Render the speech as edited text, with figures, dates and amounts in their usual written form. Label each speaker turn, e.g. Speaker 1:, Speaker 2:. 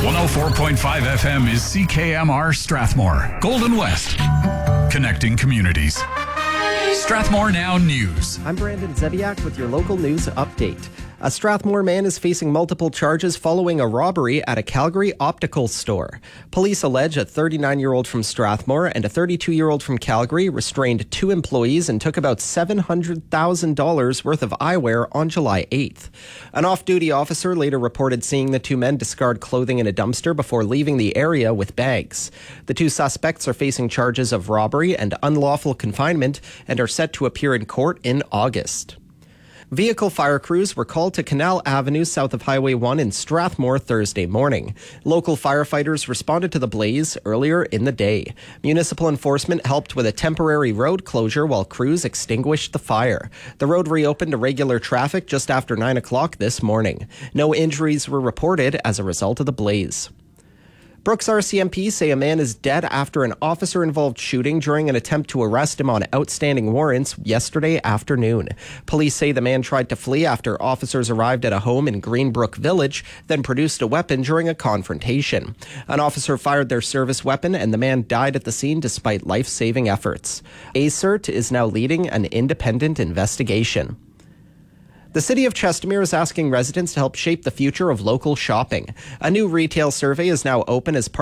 Speaker 1: 104.5 FM is CKMR Strathmore, Golden West, connecting communities. Strathmore Now News.
Speaker 2: I'm Brandon Zebiak with your local news update. A Strathmore man is facing multiple charges following a robbery at a Calgary optical store. Police allege a 39-year-old from Strathmore and a 32-year-old from Calgary restrained two employees and took about $700,000 worth of eyewear on July 8th. An off-duty officer later reported seeing the two men discard clothing in a dumpster before leaving the area with bags. The two suspects are facing charges of robbery and unlawful confinement and are set to appear in court in August. Vehicle fire crews were called to Canal Avenue south of Highway 1 in Strathmore Thursday morning. Local firefighters responded to the blaze earlier in the day. Municipal enforcement helped with a temporary road closure while crews extinguished the fire. The road reopened to regular traffic just after 9 o'clock this morning. No injuries were reported as a result of the blaze. Brooks RCMP say a man is dead after an officer-involved shooting during an attempt to arrest him on outstanding warrants yesterday afternoon. Police say the man tried to flee after officers arrived at a home in Greenbrook Village, then produced a weapon during a confrontation. An officer fired their service weapon and the man died at the scene despite life-saving efforts. ACERT is now leading an independent investigation. The City of Chestermere is asking residents to help shape the future of local shopping. A new retail survey is now open as part